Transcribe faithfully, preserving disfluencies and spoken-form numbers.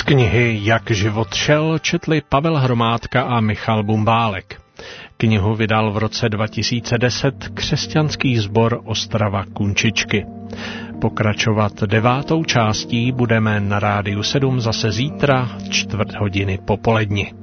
Z knihy Jak život šel četli Pavel Hromádka a Michal Bumbálek. Knihu vydal v roce dva tisíce deset křesťanský sbor Ostrava Kunčičky. Pokračovat devátou částí budeme na Rádiu sedm zase zítra čtvrt hodiny popoledni.